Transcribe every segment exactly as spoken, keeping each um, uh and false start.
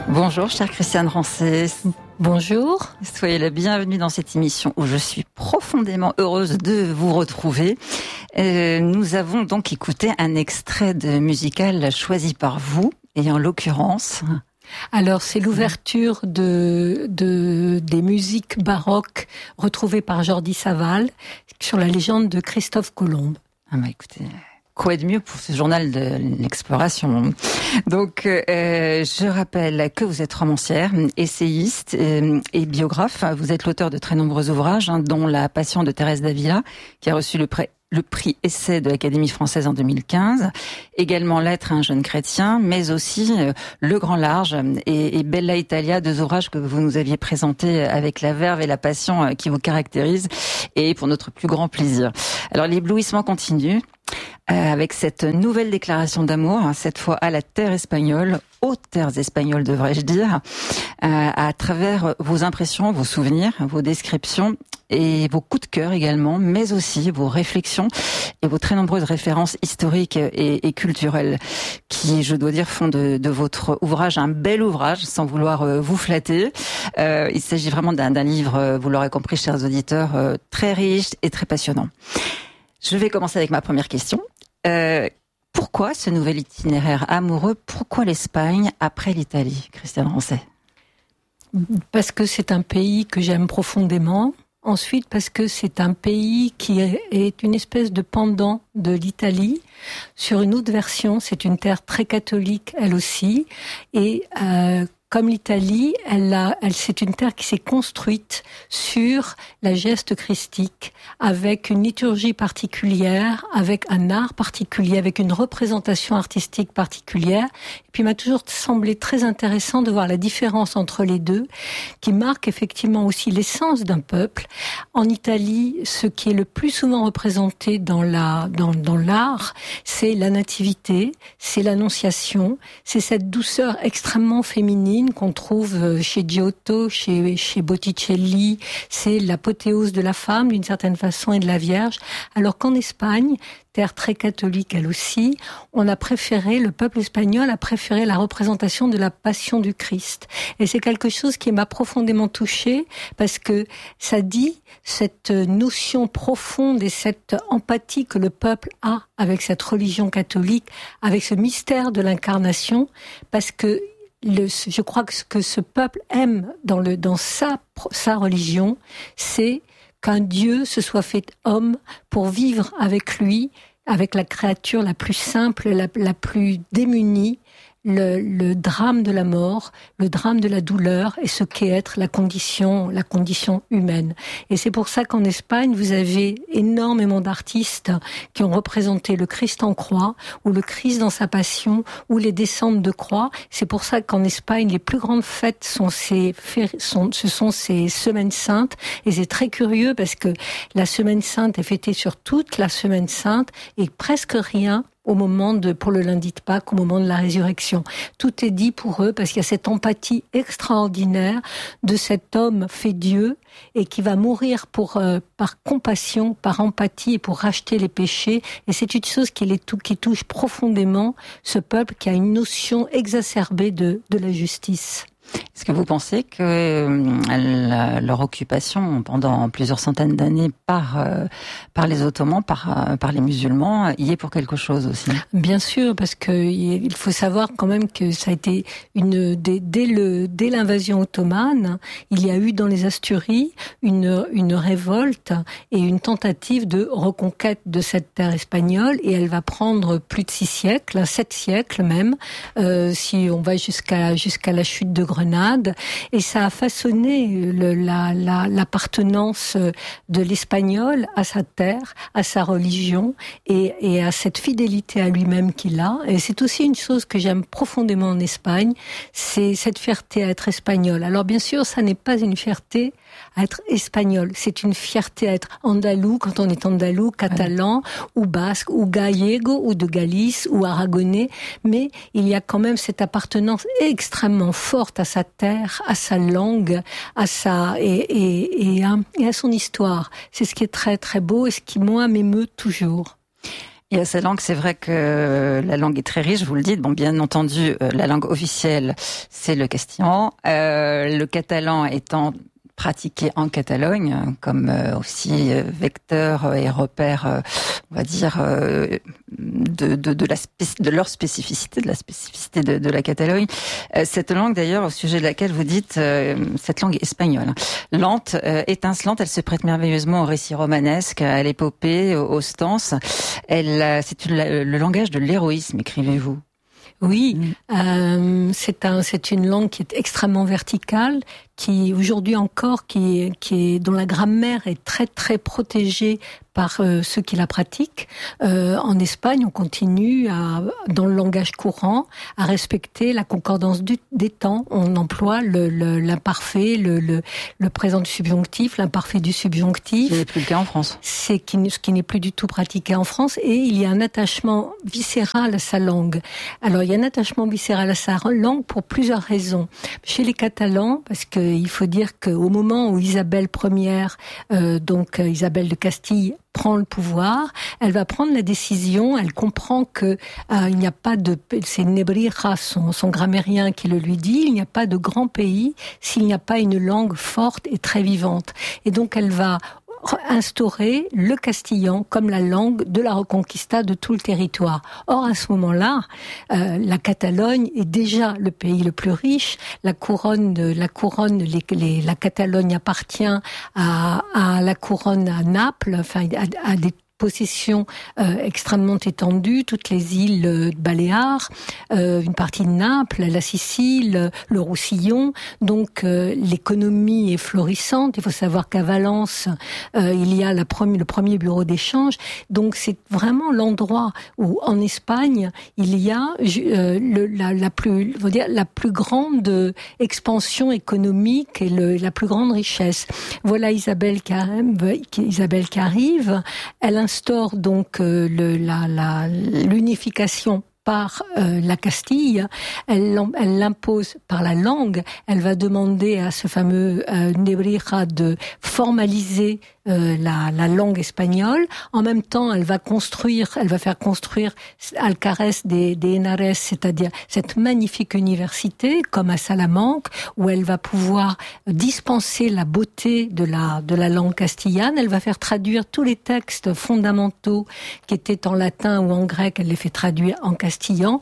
Bonjour, chère Christiane Rancé. Bonjour. Soyez la bienvenue dans cette émission où je suis profondément heureuse de vous retrouver. Euh, nous avons donc écouté un extrait de musical choisi par vous, et en l'occurrence... Alors, c'est l'ouverture de, de, des musiques baroques retrouvées par Jordi Savall sur la légende de Christophe Colomb. Ah bah écoutez... Quoi de mieux pour ce journal de l'exploration. Donc, euh, je rappelle que vous êtes romancière, essayiste et, et biographe. Vous êtes l'auteur de très nombreux ouvrages, hein, dont La Passion de Thérèse d'Avila, qui a reçu le prix, le prix Essai de l'Académie française en deux mille quinze. Également Lettre à un jeune chrétien, mais aussi euh, Le Grand Large et, et Bella Italia, deux ouvrages que vous nous aviez présentés avec la verve et la passion euh, qui vous caractérisent, et pour notre plus grand plaisir. Alors, l'éblouissement continue. Euh, avec cette nouvelle déclaration d'amour, hein, cette fois à la terre espagnole, aux terres espagnoles devrais-je dire, euh, à travers vos impressions, vos souvenirs, vos descriptions et vos coups de cœur également, mais aussi vos réflexions et vos très nombreuses références historiques et, et culturelles qui, je dois dire, font de, de votre ouvrage un bel ouvrage, sans vouloir euh, vous flatter. Euh, il s'agit vraiment d'un, d'un livre, vous l'aurez compris, chers auditeurs, euh, très riche et très passionnant. Je vais commencer avec ma première question. Euh, pourquoi ce nouvel itinéraire amoureux? Pourquoi l'Espagne après l'Italie, Christiane Rancé? Parce que c'est un pays que j'aime profondément. Ensuite, parce que c'est un pays qui est une espèce de pendant de l'Italie. Sur une autre version, c'est une terre très catholique, elle aussi. Et euh, comme l'Italie, elle a, elle, c'est une terre qui s'est construite sur la geste christique, avec une liturgie particulière, avec un art particulier, avec une représentation artistique particulière. Et puis, il m'a toujours semblé très intéressant de voir la différence entre les deux, qui marque effectivement aussi l'essence d'un peuple. En Italie, ce qui est le plus souvent représenté dans la, dans, dans l'art, c'est la nativité, c'est l'annonciation, c'est cette douceur extrêmement féminine qu'on trouve chez Giotto, chez, chez Botticelli, c'est l'apothéose de la femme d'une certaine façon et de la Vierge, alors qu'en Espagne, terre très catholique elle aussi, on a préféré, le peuple espagnol a préféré la représentation de la passion du Christ. Et c'est quelque chose qui m'a profondément touchée, parce que ça dit cette notion profonde et cette empathie que le peuple a avec cette religion catholique, avec ce mystère de l'incarnation, parce que Le, je crois que ce que ce peuple aime dans, le, dans sa, sa religion, c'est qu'un Dieu se soit fait homme pour vivre avec lui, avec la créature la plus simple, la, la plus démunie, le, le drame de la mort, le drame de la douleur et ce qu'est être la condition, la condition humaine. Et c'est pour ça qu'en Espagne, vous avez énormément d'artistes qui ont représenté le Christ en croix, ou le Christ dans sa passion, ou les descentes de croix. C'est pour ça qu'en Espagne, les plus grandes fêtes sont ces, sont, ce sont ces semaines saintes. Et c'est très curieux parce que la semaine sainte est fêtée sur toute la semaine sainte et presque rien au moment de, pour le lundi de Pâques, au moment de la résurrection. Tout est dit pour eux parce qu'il y a cette empathie extraordinaire de cet homme fait Dieu et qui va mourir pour, euh, par compassion, par empathie et pour racheter les péchés. Et c'est une chose qui, les tou- qui touche profondément ce peuple qui a une notion exacerbée de, de la justice. Est-ce que vous pensez que euh, leur occupation pendant plusieurs centaines d'années par euh, par les Ottomans, par euh, par les musulmans, y est pour quelque chose aussi? Bien sûr, parce que il faut savoir quand même que ça a été une dès, dès le dès l'invasion ottomane, il y a eu dans les Asturies une une révolte et une tentative de reconquête de cette terre espagnole, et elle va prendre plus de six siècles, sept siècles même, euh, si on va jusqu'à jusqu'à la chute de Grenade, et ça a façonné le, la, la, l'appartenance de l'Espagnol à sa terre, à sa religion et, et à cette fidélité à lui-même qu'il a. Et c'est aussi une chose que j'aime profondément en Espagne, c'est cette fierté à être espagnol. Alors bien sûr, ça n'est pas une fierté à être espagnol, c'est une fierté à être andalou quand on est andalou, catalan, ouais. ou basque, ou gallego, ou de Galice, ou aragonais, mais il y a quand même cette appartenance extrêmement forte à sa terre, à sa langue, à sa et, et, et, à, et à son histoire. C'est ce qui est très très beau et ce qui moi m'émeut toujours. Et à sa langue, c'est vrai que la langue est très riche, vous le dites. Bon, bien entendu, la langue officielle, c'est le castillan. Euh, le catalan étant pratiqué en Catalogne, comme aussi vecteur et repère, on va dire, de, de, de, la spéc- de leur spécificité, de la spécificité de, de la Catalogne. Cette langue, d'ailleurs, au sujet de laquelle vous dites, cette langue espagnole, lente, étincelante, elle se prête merveilleusement au récit romanesque, à l'épopée, aux stances. Elle, c'est une, le langage de l'héroïsme, écrivez-vous. Oui, euh, c'est un, c'est une langue qui est extrêmement verticale, qui aujourd'hui encore, qui, qui est, dont la grammaire est très très protégée par euh, ceux qui la pratiquent. Euh, en Espagne, on continue à, dans le langage courant, à respecter la concordance du, des temps. On emploie le, le, l'imparfait, le, le, le présent du subjonctif, l'imparfait du subjonctif. Ce n'est plus le cas en France. C'est qui, ce qui n'est plus du tout pratiqué en France. Et il y a un attachement viscéral à sa langue. Alors, il y a un attachement viscéral à sa langue pour plusieurs raisons. Chez les Catalans, parce qu'il faut dire qu'au moment où Isabelle première, euh, donc euh, Isabelle de Castille, prend le pouvoir, elle va prendre la décision, elle comprend que euh, il n'y a pas de, c'est Nebrija, son, son grammairien qui le lui dit, il n'y a pas de grand pays s'il n'y a pas une langue forte et très vivante. Et donc elle va instaurer le castillan comme la langue de la reconquista de tout le territoire. Or, à ce moment-là, euh, la Catalogne est déjà le pays le plus riche. La couronne, de, la couronne, les, les, la Catalogne appartient à, à la couronne à Naples, enfin à, à des possession euh, extrêmement étendue, toutes les îles euh, Baléares, euh, une partie de Naples, la Sicile, le Roussillon. Donc euh, l'économie est florissante. Il faut savoir qu'à Valence, euh, il y a la première, le premier bureau d'échange. Donc c'est vraiment l'endroit où, en Espagne, il y a euh, le, la, la plus, on va dire, la plus grande expansion économique et le, la plus grande richesse. Voilà Isabelle qui arrive. Isabelle qui arrive. Elle instaure donc euh, le, la, la, l'unification par euh, la Castille, elle, elle l'impose par la langue, elle va demander à ce fameux euh, Nebrija de formaliser euh, la, la langue espagnole. En même temps, elle va construire, elle va faire construire Alcarès des, des Henares, c'est-à-dire cette magnifique université, comme à Salamanque, où elle va pouvoir dispenser la beauté de la, de la langue castillane. Elle va faire traduire tous les textes fondamentaux qui étaient en latin ou en grec, elle les fait traduire en castillan.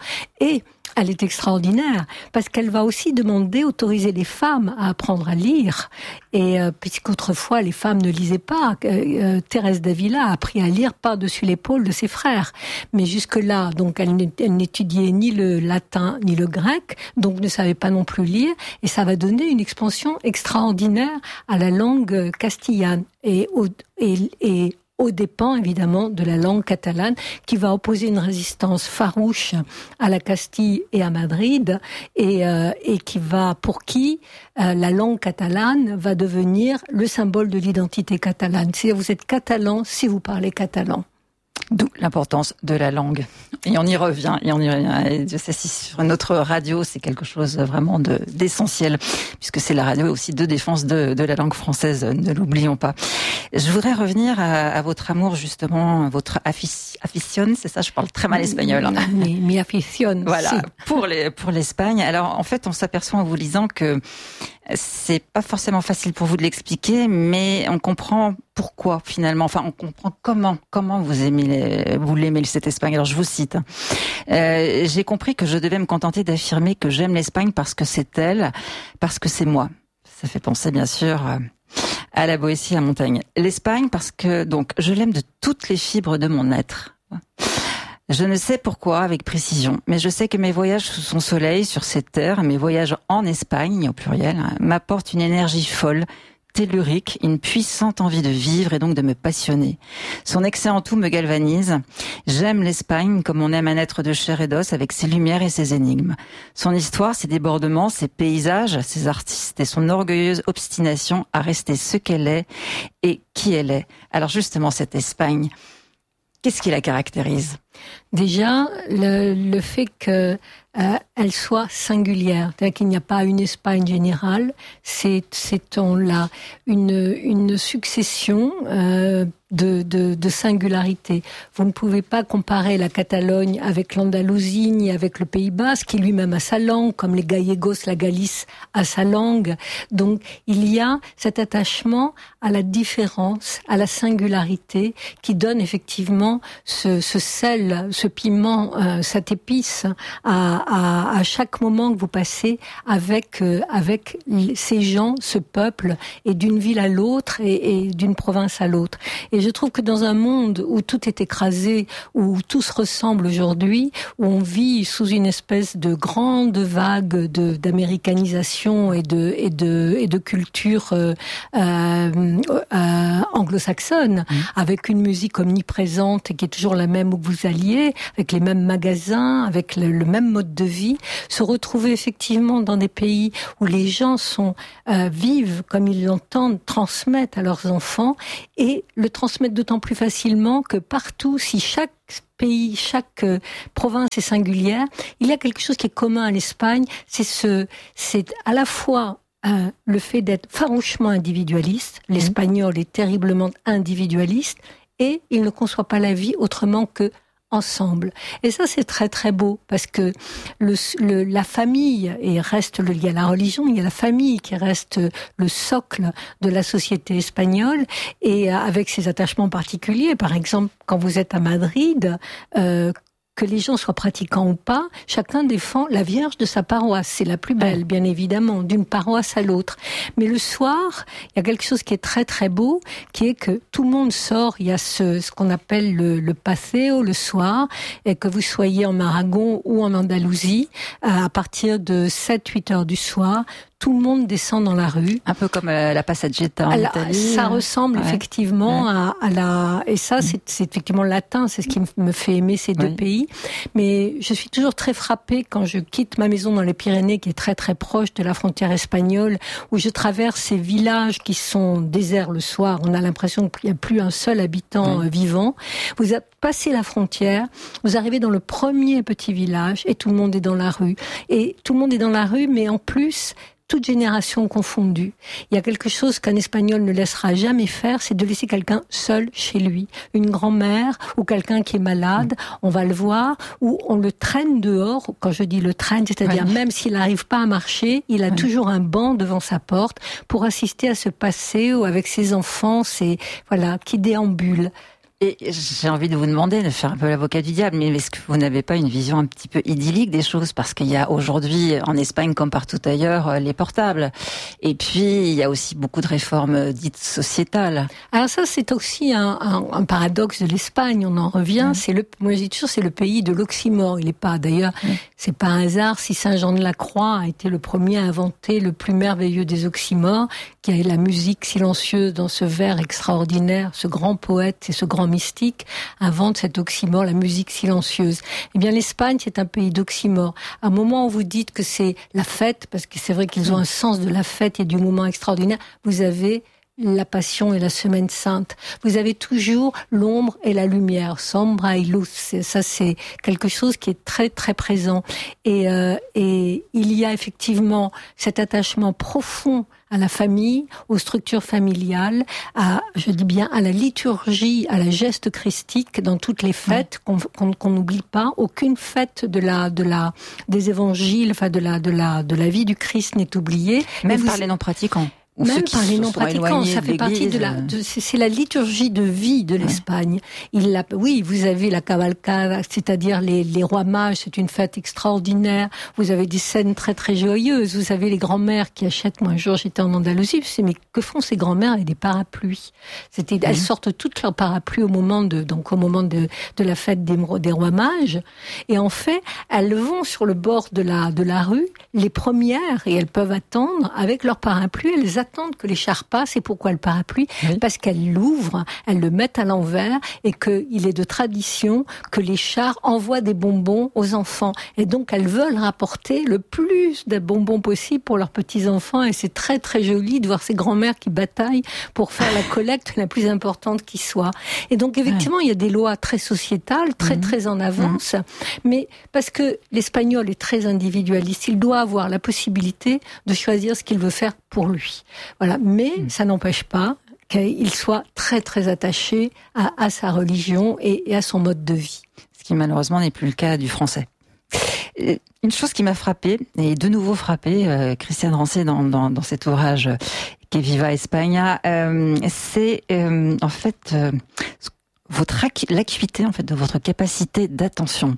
Et elle est extraordinaire parce qu'elle va aussi demander, autoriser les femmes à apprendre à lire. Et euh, puisqu'autrefois les femmes ne lisaient pas, euh, euh, Thérèse d'Avila a appris à lire par-dessus l'épaule de ses frères. Mais jusque-là, donc elle, elle n'étudiait ni le latin ni le grec, donc ne savait pas non plus lire. Et ça va donner une expansion extraordinaire à la langue castillane et au, et, et aux dépens, évidemment, de la langue catalane, qui va opposer une résistance farouche à la Castille et à Madrid, et, euh, et qui va, pour qui euh, la langue catalane va devenir le symbole de l'identité catalane. Si vous êtes catalan, si vous parlez catalan. D'où l'importance de la langue. Et on y revient, et on y revient. Et je sais si sur notre radio, c'est quelque chose vraiment de, d'essentiel, puisque c'est la radio aussi de défense de, de la langue française, ne l'oublions pas. Je voudrais revenir à, à votre amour, justement, votre afic- afición, c'est ça, je parle très mal espagnol. Hein. Mi, mi afición. Voilà, si. pour les, pour l'Espagne. Alors, en fait, on s'aperçoit en vous lisant que c'est pas forcément facile pour vous de l'expliquer, mais on comprend pourquoi finalement. Enfin, on comprend comment, comment vous aimez, les, vous l'aimez cette Espagne. Alors, je vous cite. Euh, j'ai compris que je devais me contenter d'affirmer que j'aime l'Espagne parce que c'est elle, parce que c'est moi. Ça fait penser, bien sûr, à la Boétie, à Montaigne. L'Espagne parce que, donc, je l'aime de toutes les fibres de mon être. Je ne sais pourquoi avec précision, mais je sais que mes voyages sous son soleil, sur cette terre, mes voyages en Espagne, au pluriel, hein, m'apportent une énergie folle, tellurique, une puissante envie de vivre et donc de me passionner. Son excès en tout me galvanise. J'aime l'Espagne comme on aime un être de chair et d'os avec ses lumières et ses énigmes. Son histoire, ses débordements, ses paysages, ses artistes et son orgueilleuse obstination à rester ce qu'elle est et qui elle est. Alors justement, cette Espagne, qu'est-ce qui la caractérise ? Déjà, le, le fait que euh, elle soit singulière, c'est-à-dire qu'il n'y a pas une Espagne générale, c'est, c'est on l'a une une succession euh, de, de, de singularité. Vous ne pouvez pas comparer la Catalogne avec l'Andalousie ni avec le Pays Basque, qui lui-même a sa langue, comme les Gallegos, la Galice a sa langue. Donc il y a cet attachement à la différence, à la singularité, qui donne effectivement ce, ce sel, ce piment, euh, cette épice à, à, à chaque moment que vous passez avec, euh, avec ces gens, ce peuple, et d'une ville à l'autre, et, et d'une province à l'autre. Et je trouve que dans un monde où tout est écrasé, où tout se ressemble aujourd'hui, où on vit sous une espèce de grande vague de, d'américanisation et de, et de, et de culture euh, euh, euh, anglo-saxonne, mmh. avec une musique omniprésente et qui est toujours la même où vous alliez, avec les mêmes magasins, avec le, le même mode de vie, se retrouver effectivement dans des pays où les gens sont euh, vivent comme ils l'entendent, transmettent à leurs enfants, et le transmettre d'autant plus facilement que partout, si chaque pays, chaque euh, province est singulière, il y a quelque chose qui est commun à l'Espagne, c'est ce, c'est à la fois euh, le fait d'être farouchement individualiste, mmh. l'espagnol est terriblement individualiste, et il ne conçoit pas la vie autrement que ensemble. Et ça, c'est très très beau, parce que le, le, la famille, et reste le, il y a la religion, il y a la famille qui reste le socle de la société espagnole, et avec ses attachements particuliers. Par exemple, quand vous êtes à Madrid, euh, que les gens soient pratiquants ou pas, chacun défend la Vierge de sa paroisse. C'est la plus belle, bien évidemment, d'une paroisse à l'autre. Mais le soir, il y a quelque chose qui est très très beau, qui est que tout le monde sort. Il y a ce, ce qu'on appelle le, le paseo le soir, et que vous soyez en Aragon ou en Andalousie, à partir de sept huit heures du soir, tout le monde descend dans la rue. Un peu comme euh, la Passagetta en la, Italie. Ça ressemble ouais. effectivement ouais. À, à la... Et ça, c'est, c'est effectivement latin, c'est ce qui me fait aimer ces deux oui. pays. Mais je suis toujours très frappée quand je quitte ma maison dans les Pyrénées, qui est très très proche de la frontière espagnole, où je traverse ces villages qui sont déserts le soir. On a l'impression qu'il n'y a plus un seul habitant oui. vivant. Vous passez la frontière, vous arrivez dans le premier petit village, et tout le monde est dans la rue. Et tout le monde est dans la rue, mais en plus... toute génération confondue. Il y a quelque chose qu'un Espagnol ne laissera jamais faire, c'est de laisser quelqu'un seul chez lui. Une grand-mère ou quelqu'un qui est malade, on va le voir, ou on le traîne dehors. Quand je dis le traîne, c'est-à-dire oui. même s'il n'arrive pas à marcher, il a oui. toujours un banc devant sa porte pour assister à ce passéo avec ses enfants, c'est voilà, qui déambulent. Et j'ai envie de vous demander, de faire un peu l'avocat du diable, mais est-ce que vous n'avez pas une vision un petit peu idyllique des choses? Parce qu'il y a aujourd'hui, en Espagne comme partout ailleurs, les portables. Et puis, il y a aussi beaucoup de réformes dites sociétales. Alors ça, c'est aussi un, un, un paradoxe de l'Espagne, on en revient. Mmh. C'est le, moi, je dis toujours, c'est le pays de l'oxymore. Il n'est pas, d'ailleurs, mmh. c'est pas un hasard si Saint Jean de la Croix a été le premier à inventer le plus merveilleux des oxymores, qui a la musique silencieuse dans ce vers extraordinaire, ce grand poète et ce grand mystique invente cet oxymore, la musique silencieuse. Eh bien, l'Espagne, c'est un pays d'oxymore. À un moment où vous dites que c'est la fête, parce que c'est vrai qu'ils ont un sens de la fête et du moment extraordinaire, vous avez la Passion et la Semaine Sainte. Vous avez toujours l'ombre et la lumière, sombra y luz. Ça, c'est quelque chose qui est très, très présent. Et, euh, et il y a effectivement cet attachement profond à la famille, aux structures familiales, à, je dis bien, à la liturgie, à la geste christique dans toutes les fêtes qu'on, qu'on, qu'on n'oublie pas. Aucune fête de la, de la, des évangiles, enfin de la, de la, de la vie du Christ n'est oubliée. Même vous, par les non-pratiquants. Ou même par les non-pratiquants, ça fait partie de la, de, c'est, c'est la liturgie de vie de l'Espagne. Ouais. Il l'a, oui, vous avez la cavalcada, c'est-à-dire les, les rois mages, c'est une fête extraordinaire. Vous avez des scènes très très joyeuses. Vous avez les grands-mères qui achètent. Moi, un jour, j'étais en Andalousie, je me suis dit, mais que font ces grands-mères avec des parapluies? C'était, mmh. elles sortent toutes leurs parapluies au moment de, donc au moment de, de la fête des, des rois mages. Et en fait, elles vont sur le bord de la, de la rue, les premières, et elles peuvent attendre avec leurs parapluies. Elles attendent que les chars passent. Et pourquoi le parapluie? Oui. Parce qu'elles l'ouvrent, elles le mettent à l'envers, et qu'il est de tradition que les chars envoient des bonbons aux enfants. Et donc elles veulent rapporter le plus de bonbons possible pour leurs petits-enfants, et c'est très très joli de voir ces grand-mères qui bataillent pour faire la collecte la plus importante qui soit. Et donc effectivement, ouais. il y a des lois très sociétales, très mmh. très en avance, mmh. mais parce que l'espagnol est très individualiste, il doit avoir la possibilité de choisir ce qu'il veut faire pour lui. Voilà, mais mmh. ça n'empêche pas qu'il soit très très attaché à, à sa religion et, et à son mode de vie. Ce qui malheureusement n'est plus le cas du français. Une chose qui m'a frappée, et de nouveau frappée, euh, Christiane Rancé dans, dans, dans cet ouvrage euh, qui est Viva España, euh, c'est euh, en fait euh, votre acu- l'acuité en fait de votre capacité d'attention.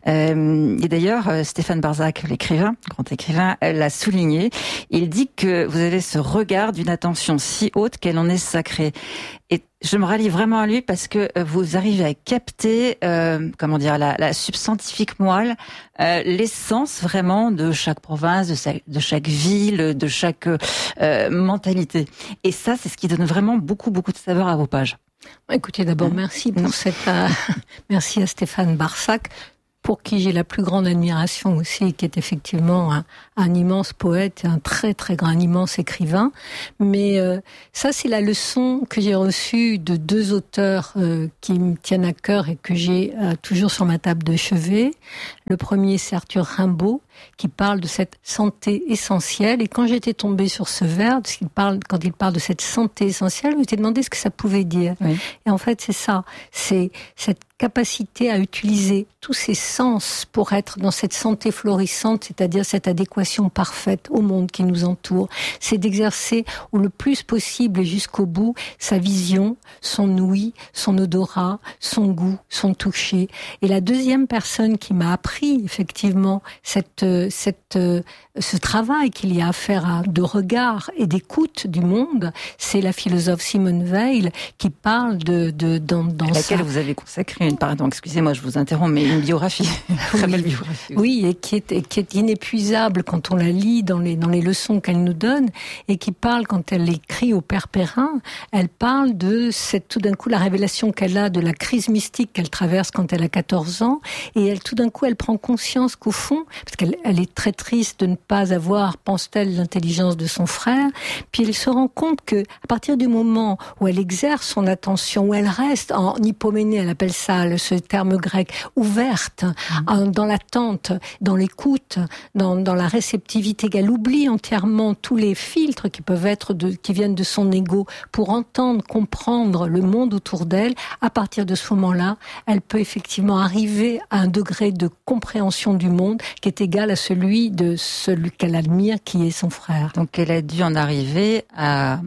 Euh, et d'ailleurs, euh, Stéphane Barzac, l'écrivain, grand écrivain, euh, l'a souligné. Il dit que vous avez ce regard d'une attention si haute qu'elle en est sacrée. Et je me rallie vraiment à lui parce que vous arrivez à capter, euh, comment dire, la, la substantifique moelle, euh, l'essence vraiment de chaque province, de, sa, de chaque ville, de chaque euh, mentalité. Et ça, c'est ce qui donne vraiment beaucoup, beaucoup de saveur à vos pages. Écoutez, d'abord, merci pour cette, euh, merci à Stéphane Barzac, pour qui j'ai la plus grande admiration aussi, qui est effectivement un, un immense poète, un très très grand, un immense écrivain. Mais euh, ça, c'est la leçon que j'ai reçue de deux auteurs euh, qui me tiennent à cœur et que j'ai euh, toujours sur ma table de chevet. Le premier, c'est Arthur Rimbaud, qui parle de cette santé essentielle. Et quand j'étais tombée sur ce vers, parce qu'il parle, quand il parle de cette santé essentielle, je m'étais demandé ce que ça pouvait dire. Oui. Et en fait, c'est ça. C'est cette capacité à utiliser tous ses sens pour être dans cette santé florissante, c'est-à-dire cette adéquation parfaite au monde qui nous entoure. C'est d'exercer au le plus possible et jusqu'au bout sa vision, son ouïe, son odorat, son goût, son toucher. Et la deuxième personne qui m'a appris effectivement cette, cette, ce travail qu'il y a à faire à, de regard et d'écoute du monde, c'est la philosophe Simone Weil qui parle de, de dans, dans à laquelle sa... vous avez consacré une pardon, excusez-moi, je vous interromps, mais une biographie, très belle biographie. Aussi. Oui, et qui est, et qui est inépuisable quand on la lit dans les dans les leçons qu'elle nous donne, et qui parle quand elle écrit au Père Perrin, elle parle de cette tout d'un coup la révélation qu'elle a de la crise mystique qu'elle traverse quand elle a quatorze ans, et elle tout d'un coup elle prend conscience qu'au fond, parce qu'elle elle est très triste de ne pas avoir, pense-t-elle, l'intelligence de son frère, puis elle se rend compte que à partir du moment où elle exerce son attention, où elle reste en hypoménée, elle appelle ça le ce terme grec, ouverte, mmh. dans l'attente, dans l'écoute, dans, dans la réceptivité, qu'elle oublie entièrement tous les filtres qui peuvent être de, qui viennent de son ego pour entendre, comprendre le monde autour d'elle. À partir de ce moment-là, elle peut effectivement arriver à un degré de compréhension du monde qui est égal à celui de celui qu'elle admire, qui est son frère. Donc elle a dû en arriver à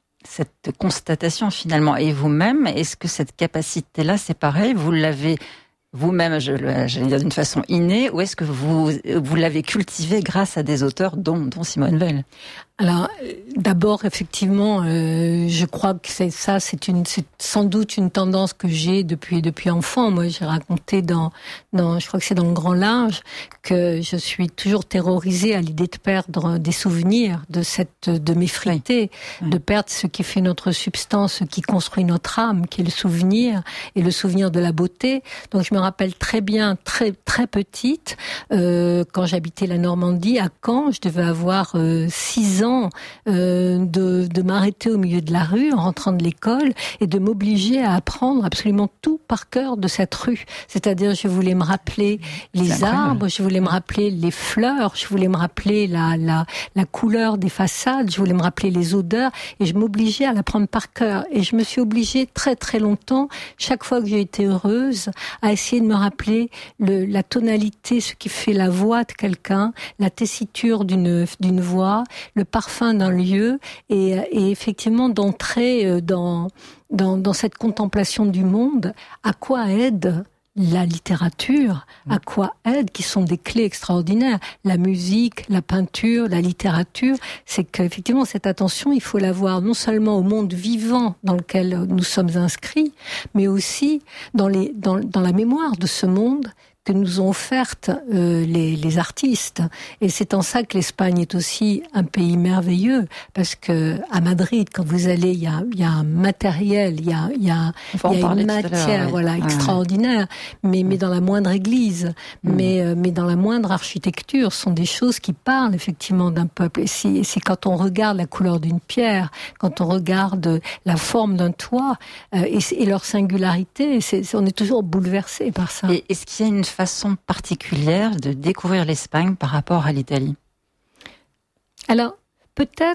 cette constatation finalement. Et vous-même, est-ce que cette capacité-là, c'est pareil, vous l'avez vous-même, je, j'allais dire d'une façon innée, ou est-ce que vous, vous l'avez cultivée grâce à des auteurs dont, dont Simone Weil ? Alors, d'abord, effectivement, euh, je crois que c'est ça, c'est une, c'est sans doute une tendance que j'ai depuis depuis enfant. Moi, j'ai raconté dans, dans, je crois que c'est dans le Grand Large, que je suis toujours terrorisée à l'idée de perdre des souvenirs, de cette, de m'effriter, oui. de perdre ce qui fait notre substance, ce qui construit notre âme, qui est le souvenir et le souvenir de la beauté. Donc, je me rappelle très bien, très très petite, euh, quand j'habitais la Normandie, à Caen, je devais avoir euh, six ans. Euh, de, de m'arrêter au milieu de la rue en rentrant de l'école et de m'obliger à apprendre absolument tout par cœur de cette rue. C'est-à-dire, je voulais me rappeler les arbres, je voulais me rappeler les fleurs, je voulais me rappeler la, la, la couleur des façades, je voulais me rappeler les odeurs, et je m'obligeais à l'apprendre par cœur. Et je me suis obligée très très longtemps, chaque fois que j'ai été heureuse, à essayer de me rappeler le, la tonalité, ce qui fait la voix de quelqu'un, la tessiture d'une, d'une voix, le parfum d'un lieu, et, et effectivement d'entrer dans, dans, dans cette contemplation du monde. À quoi aide la littérature, à quoi aide, qui sont des clés extraordinaires, la musique, la peinture, la littérature, c'est qu'effectivement cette attention, il faut l'avoir non seulement au monde vivant dans lequel nous sommes inscrits, mais aussi dans, les, dans, dans la mémoire de ce monde que nous ont offertes euh, les, les artistes. Et c'est en ça que l'Espagne est aussi un pays merveilleux, parce que à Madrid, quand vous allez, il y a, y a un matériel, il y a, y a, y a une matière, oui. voilà, ah, extraordinaire, oui. mais, mais dans la moindre église, mmh. mais, euh, mais dans la moindre architecture, sont des choses qui parlent effectivement d'un peuple. Et c'est, c'est quand on regarde la couleur d'une pierre, quand on regarde la forme d'un toit, euh, et, et leur singularité, c'est, on est toujours bouleversé par ça. Et est-ce qu'il y a une façon particulière de découvrir l'Espagne par rapport à l'Italie ? Alors, peut-être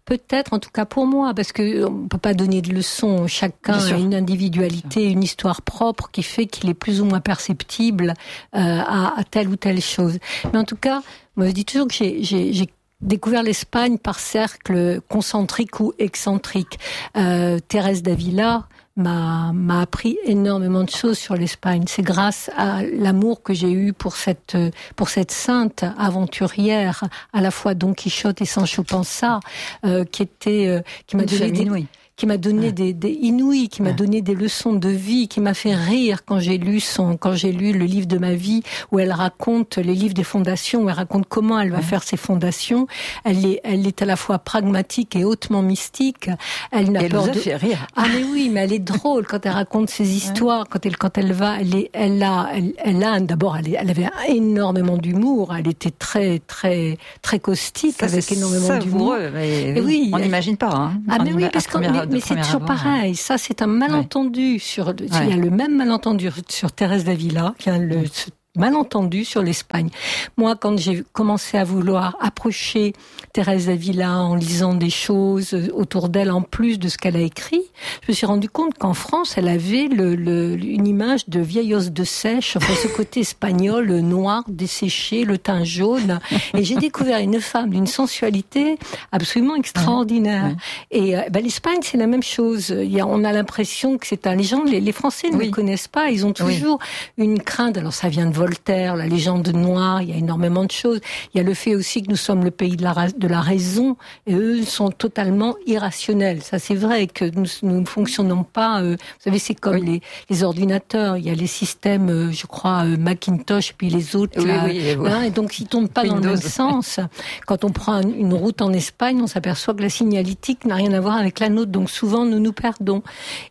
peut-être, en tout cas pour moi, parce que on peut pas donner de leçons. Chacun a une individualité, une histoire propre qui fait qu'il est plus ou moins perceptible euh, à, à telle ou telle chose. Mais en tout cas, moi je dis toujours que j'ai, j'ai, j'ai découvert l'Espagne par cercle concentrique ou excentrique. Euh, Thérèse d'Avila m'a, m'a appris énormément de choses sur l'Espagne. C'est grâce à l'amour que j'ai eu pour cette, pour cette sainte aventurière, à la fois Don Quichotte et Sancho Panza, euh, qui était, euh, qui m'a donné des, inouïe. qui m'a donné ouais. des, des inouïs, qui m'a ouais. donné des leçons de vie, qui m'a fait rire quand j'ai lu son, quand j'ai lu le livre de ma vie, où elle raconte les livres des fondations, où elle raconte comment elle va ouais. faire ses fondations. Elle est, elle est à la fois pragmatique et hautement mystique. Elle n'a et peur elle vous a de. fait rire. Ah mais oui, mais elle est drôle quand elle raconte ses histoires, ouais. quand elle, quand elle va, elle est, elle a, elle, elle a d'abord, elle, est, elle avait énormément d'humour. Elle était très, très, très caustique ça, avec énormément d'humour. Mais oui, oui, on n'imagine pas. Hein. Ah mais oui, parce que mais, mais c'est toujours pareil. Pareil, ça c'est un malentendu ouais. sur. Il y a le même malentendu sur Thérèse d'Avila, qui a le malentendu sur l'Espagne. Moi, quand j'ai commencé à vouloir approcher Thérèse d'Avila en lisant des choses autour d'elle, en plus de ce qu'elle a écrit, je me suis rendu compte qu'en France, elle avait le, le, une image de vieille os de sèche, enfin, ce côté espagnol, le noir, desséché, le teint jaune. Et j'ai découvert une femme d'une sensualité absolument extraordinaire. Ouais. Et euh, ben, l'Espagne, c'est la même chose. Il y a, on a l'impression que c'est un... Les gens, les, les Français ne oui. le connaissent pas. Ils ont toujours oui. une crainte. Alors, ça vient de Voltaire, la légende noire, il y a énormément de choses. Il y a le fait aussi que nous sommes le pays de la, de la raison, et eux sont totalement irrationnels. Ça, c'est vrai que nous, nous ne fonctionnons pas, euh, vous savez, c'est comme oui. les, les ordinateurs. Il y a les systèmes, euh, je crois, euh, Macintosh, puis les autres. Oui, là, oui, et hein, et donc, ils ne tombent pas Windows. Dans le même sens. Quand on prend une route en Espagne, on s'aperçoit que la signalétique n'a rien à voir avec la nôtre. Donc, souvent, nous nous perdons.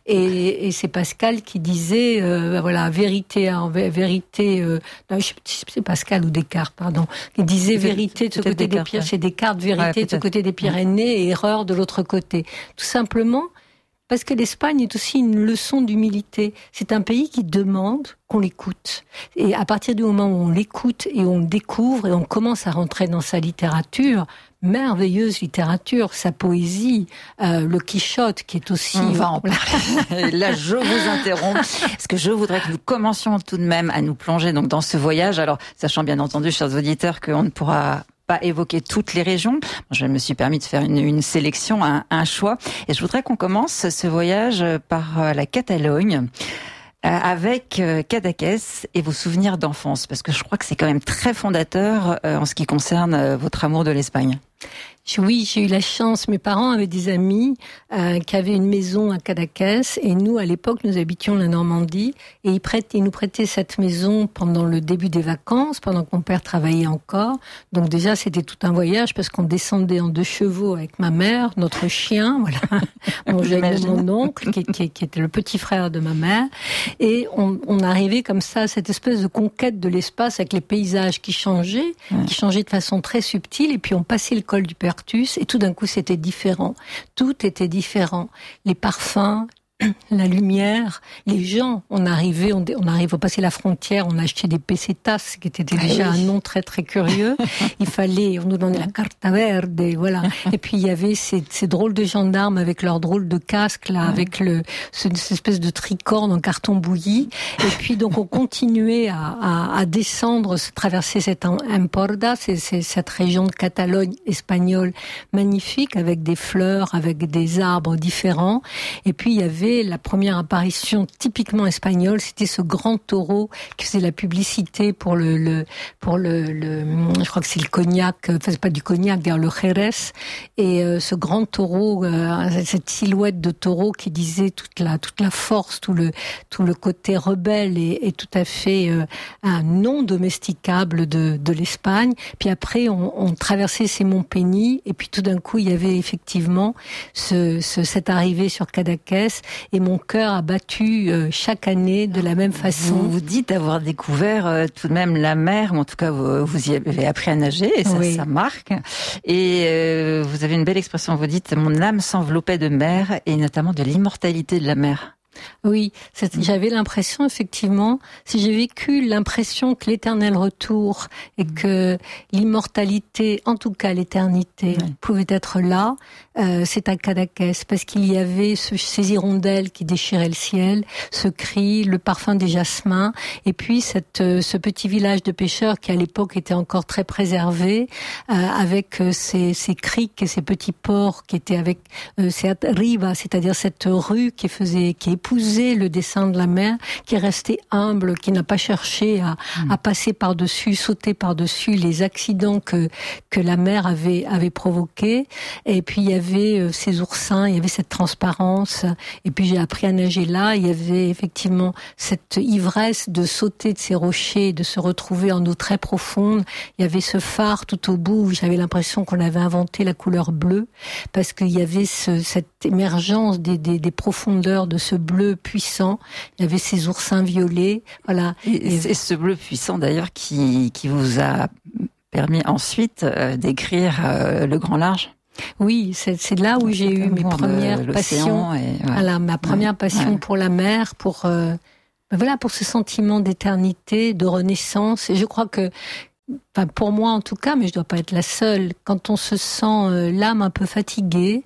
Et, et c'est Pascal qui disait, euh, voilà, vérité, en vérité, euh, non, c'est Pascal ou Descartes, pardon, qui disait peut-être, vérité de ce côté des Pyrénées, c'est Descartes, vérité ouais, de ce côté des Pyrénées et erreur de l'autre côté. Tout simplement parce que l'Espagne est aussi une leçon d'humilité. C'est un pays qui demande qu'on l'écoute. Et à partir du moment où on l'écoute et on le découvre et on commence à rentrer dans sa littérature, merveilleuse littérature, sa poésie, euh, le Quichotte qui est aussi... On va en parler. Là, je vous interromps parce que je voudrais que nous commencions tout de même à nous plonger donc dans ce voyage. Alors, sachant bien entendu, chers auditeurs, qu'on ne pourra pas évoquer toutes les régions. Je me suis permis de faire une, une sélection, un, un choix. Et je voudrais qu'on commence ce voyage par la Catalogne, avec Cadaqués et vos souvenirs d'enfance, parce que je crois que c'est quand même très fondateur en ce qui concerne votre amour de l'Espagne. Oui, j'ai eu la chance. Mes parents avaient des amis euh, qui avaient une maison à Cadaqués et nous, à l'époque, nous habitions la Normandie et ils, prêtaient, ils nous prêtaient cette maison pendant le début des vacances, pendant que mon père travaillait encore. Donc déjà, c'était tout un voyage parce qu'on descendait en deux chevaux avec ma mère, notre chien, voilà, mon, mon oncle qui, qui, qui était le petit frère de ma mère et on, on arrivait comme ça à cette espèce de conquête de l'espace avec les paysages qui changeaient, ouais. qui changeaient de façon très subtile et puis on passait le col du Pertus et tout d'un coup c'était différent. Tout était différent. Les parfums, la lumière, les gens. On arrivait, on, on arrive à passer la frontière, on achetait des pesetas, qui était déjà oui. un nom très très curieux. Il fallait, on nous donnait la carta verde, voilà. Et puis il y avait ces, ces drôles de gendarmes avec leurs drôles de casques là, ouais. avec le cette espèce de tricorne en carton bouilli. Et puis donc on continuait à, à, à descendre, traverser cette Emporda, c'est, c'est cette région de Catalogne espagnole magnifique avec des fleurs, avec des arbres différents. Et puis il y avait la première apparition typiquement espagnole, c'était ce grand taureau qui faisait la publicité pour le, le pour le, le, je crois que c'est le cognac, enfin c'est pas du cognac, d'ailleurs le Jerez, et euh, ce grand taureau, euh, cette silhouette de taureau qui disait toute la toute la force, tout le tout le côté rebelle et, et tout à fait euh, un non domesticable de de l'Espagne. Puis après on, on traversait ces monts Pénis et puis tout d'un coup il y avait effectivement ce, ce cette arrivée sur Cadaqués. Et mon cœur a battu euh, chaque année de la même façon. Vous vous dites avoir découvert euh, tout de même la mer, mais en tout cas vous, vous y avez appris à nager et ça, oui. ça marque. Et euh, vous avez une belle expression, vous dites « mon âme s'enveloppait de mer » et notamment de l'immortalité de la mer. Oui, c'est, j'avais l'impression, effectivement, si j'ai vécu l'impression que l'éternel retour et que l'immortalité, en tout cas l'éternité, oui. pouvait être là, euh, c'est à Cadaqués, parce qu'il y avait ce, ces hirondelles qui déchiraient le ciel, ce cri, le parfum des jasmins, et puis cette, ce petit village de pêcheurs qui à l'époque était encore très préservé, euh, avec ces, ces criques et ces petits ports qui étaient avec euh, cette riva, c'est-à-dire cette rue qui faisait, qui épousait le dessin de la mer, qui est resté humble, qui n'a pas cherché à, mmh. à passer par-dessus, sauter par-dessus les accidents que que la mer avait avait provoqués. Et puis il y avait euh, ces oursins, il y avait cette transparence. Et puis j'ai appris à nager là. Il y avait effectivement cette ivresse de sauter de ces rochers, de se retrouver en eau très profonde. Il y avait ce phare tout au bout où j'avais l'impression qu'on avait inventé la couleur bleue, parce qu'il y avait ce, cette émergence des, des, des profondeurs de ce bleu puissant. Il y avait ces oursins violets, voilà. Et, et ce bleu puissant d'ailleurs qui qui vous a permis ensuite euh, d'écrire euh, Le Grand Large. Oui, c'est, c'est là où j'ai eu mes premières passions. Et, ouais. Voilà, ma première ouais, passion ouais. pour la mer, pour euh, voilà, pour ce sentiment d'éternité, de renaissance. Et je crois que, enfin pour moi en tout cas, mais je dois pas être la seule, quand on se sent euh, l'âme un peu fatiguée,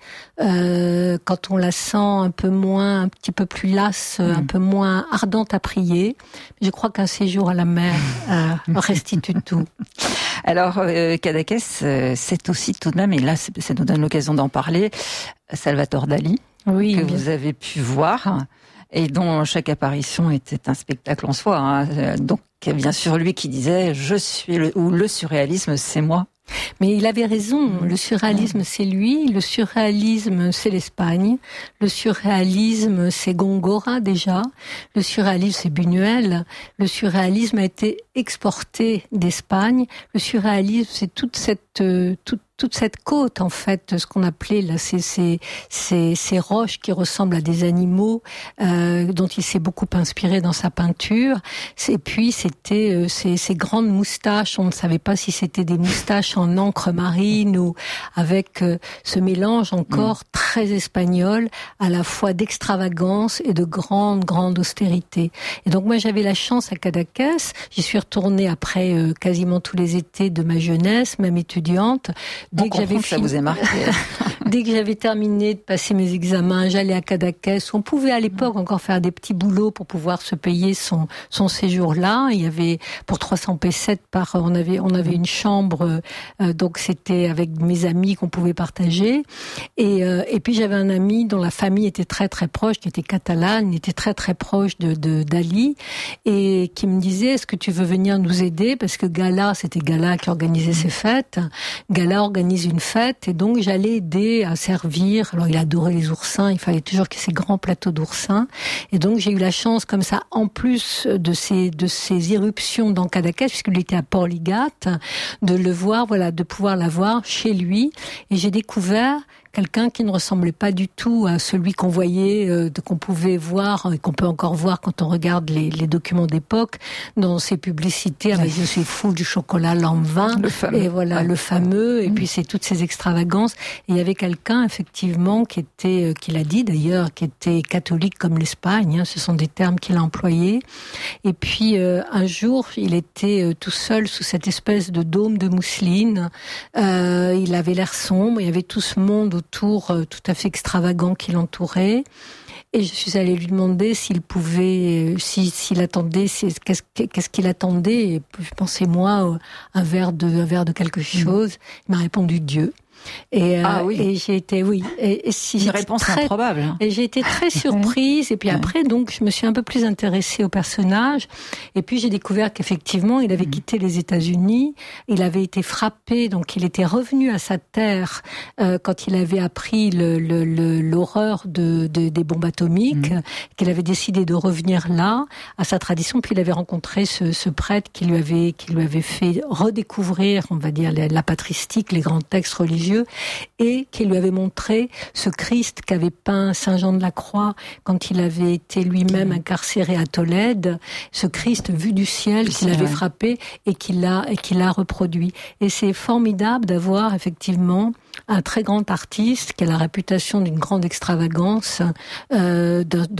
euh, quand on la sent un peu moins, un petit peu plus lasse, mmh. un peu moins ardente à prier, je crois qu'un séjour à la mer euh, restitue tout. Alors, euh, Cadaqués, euh, c'est aussi tout de même, et là, c'est, ça nous donne l'occasion d'en parler, Salvatore Dali, oui, que bien. vous avez pu voir, et dont chaque apparition était un spectacle en soi. Hein. Donc, bien sûr, lui qui disait « Je suis le, » ou « Le surréalisme, c'est moi ». Mais il avait raison, le surréalisme c'est lui, le surréalisme c'est l'Espagne, le surréalisme c'est Góngora déjà, le surréalisme c'est Buñuel, le surréalisme a été exporté d'Espagne, le surréalisme c'est toute cette euh, toute toute cette côte en fait, ce qu'on appelait là, ces, ces, ces, ces roches qui ressemblent à des animaux, euh, dont il s'est beaucoup inspiré dans sa peinture. Et puis c'était euh, ces, ces grandes moustaches, on ne savait pas si c'était des moustaches en encre marine ou avec euh, ce mélange encore mmh. très espagnol, à la fois d'extravagance et de grande, grande austérité. Et donc moi j'avais la chance à Cadaqués, j'y suis retournée après euh, quasiment tous les étés de ma jeunesse, même étudiante. Dès que j'avais fini, ça vous est marqué. Dès que j'avais terminé de passer mes examens, j'allais à Cadaqués. On pouvait à l'époque encore faire des petits boulots pour pouvoir se payer son son séjour là. Il y avait pour trois cents pesettes par, on avait on avait une chambre, euh, donc c'était avec mes amis qu'on pouvait partager. Et euh, et puis j'avais un ami dont la famille était très très proche, qui était catalane, était très très proche de de Dali, et qui me disait est-ce que tu veux venir nous aider, parce que Gala, c'était Gala qui organisait ses fêtes. Gala organise une fête, et donc j'allais aider à servir. Alors il adorait les oursins, il fallait toujours qu'il y ait ces grands plateaux d'oursins, et donc j'ai eu la chance comme ça, en plus de ces de ces éruptions dans Cadaqués, puisqu'il était à Portligat, de le voir, voilà, de pouvoir la voir chez lui, et j'ai découvert quelqu'un qui ne ressemblait pas du tout à celui qu'on voyait, euh, qu'on pouvait voir, et qu'on peut encore voir quand on regarde les, les documents d'époque, dans ces publicités avec oui. Je suis fou du chocolat Lanvin, et voilà, ouais. le fameux, et mmh. puis c'est toutes ces extravagances. Et il y avait quelqu'un, effectivement, qui était, euh, qui l'a dit d'ailleurs, qui était catholique comme l'Espagne, hein, ce sont des termes qu'il a employés. Et puis, euh, un jour, il était euh, tout seul sous cette espèce de dôme de mousseline, euh, il avait l'air sombre, il y avait tout ce monde autour euh, tout à fait extravagant qui l'entourait, et je suis allée lui demander s'il pouvait, si, s'il attendait, qu'est-ce, qu'est-ce qu'il attendait, et je pensais moi un verre de, un verre de quelque chose. Mmh. Il m'a répondu Dieu. Et, euh, ah oui. et j'ai été, oui, et, et si une réponse très, improbable. Et j'ai été très surprise. Et puis ouais. après, donc, je me suis un peu plus intéressée au personnage. Et puis j'ai découvert qu'effectivement, il avait mmh. quitté les États-Unis. Il avait été frappé, donc il était revenu à sa terre euh, quand il avait appris le, le, le, l'horreur de, de, des bombes atomiques. Mmh. Qu'il avait décidé de revenir là, à sa tradition. Puis il avait rencontré ce, ce prêtre qui lui avait, qui lui avait fait redécouvrir, on va dire, la, la patristique, les grands textes religieux, et qui lui avait montré ce Christ qu'avait peint Saint Jean de la Croix quand il avait été lui-même incarcéré à Tolède, ce Christ vu du ciel qu'il avait frappé et qu'il a, et qu'il a reproduit. Et c'est formidable d'avoir effectivement un très grand artiste qui a la réputation d'une grande extravagance, euh, de, donc